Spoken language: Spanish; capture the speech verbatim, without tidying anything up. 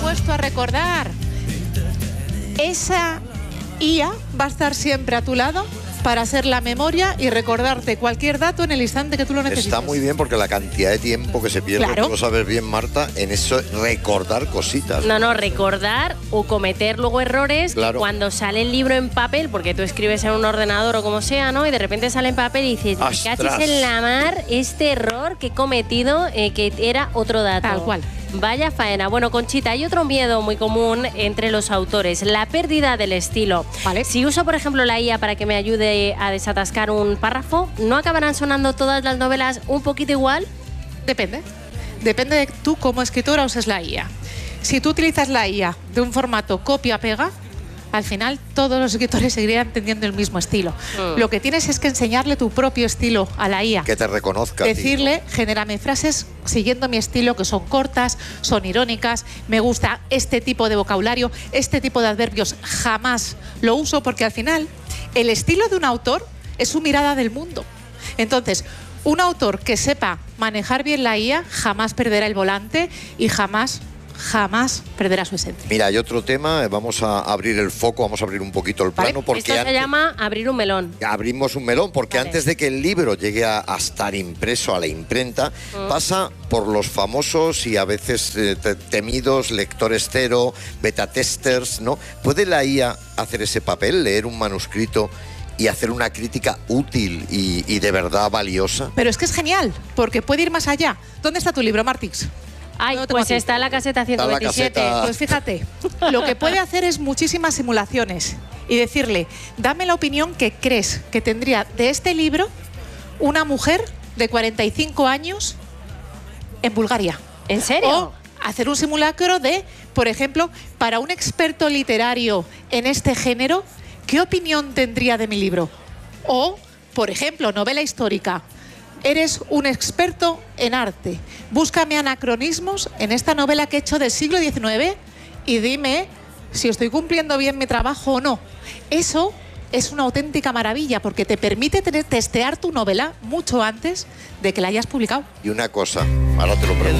puesto a recordar. Esa I A va a estar siempre a tu lado para ser la memoria y recordarte cualquier dato en el instante que tú lo necesites. Está muy bien porque la cantidad de tiempo que se pierde, Claro. tú lo sabes bien, Marta, en eso recordar cositas. No, no, recordar o cometer luego errores Claro. que cuando sale el libro en papel, porque tú escribes en un ordenador o como sea, ¿no? Y de repente sale en papel y dices, me ¡Ostras! cachis en la mar este error que he cometido, eh, que era otro dato. Tal cual. Vaya faena. Bueno, Conchita, hay otro miedo muy común entre los autores, la pérdida del estilo. Vale. Si uso, por ejemplo, la I A para que me ayude a desatascar un párrafo, ¿no acabarán sonando todas las novelas un poquito igual? Depende. Depende de tú como escritora uses la I A. Si tú utilizas la I A de un formato copia-pega, al final todos los escritores seguirían teniendo el mismo estilo. Mm. Lo que tienes es que enseñarle tu propio estilo a la I A. Que te reconozca. Decirle, genérame frases siguiendo mi estilo, que son cortas, son irónicas, me gusta este tipo de vocabulario, este tipo de adverbios jamás lo uso, porque al final el estilo de un autor es su mirada del mundo. Entonces, un autor que sepa manejar bien la I A jamás perderá el volante y jamás, jamás perderá su esencia. Mira, hay otro tema, vamos a abrir el foco, vamos a abrir un poquito el plano, Vale. porque Esto se antes- llama abrir un melón. abrimos un melón, porque Vale. antes de que el libro llegue a, a estar impreso a la imprenta, Mm. pasa por los famosos y a veces eh, te- temidos lectores cero, beta testers, ¿no? ¿Puede la I A hacer ese papel, leer un manuscrito y hacer una crítica útil y, y de verdad valiosa? Pero es que es genial, porque puede ir más allá. ¿Dónde está tu libro, Martix? Ay, No lo tengo pues aquí. está en la caseta ciento la veintisiete. caseta. Pues fíjate, lo que puede hacer es muchísimas simulaciones y decirle, dame la opinión que crees que tendría de este libro una mujer de cuarenta y cinco años en Bulgaria. ¿En serio? O hacer un simulacro de, por ejemplo, para un experto literario en este género, ¿qué opinión tendría de mi libro? O, por ejemplo, novela histórica. Eres un experto en arte. Búscame anacronismos en esta novela que he hecho del siglo diecinueve y dime si estoy cumpliendo bien mi trabajo o no. Eso es una auténtica maravilla porque te permite tener, testear tu novela mucho antes de que la hayas publicado. Y una cosa, ahora te lo pregunto.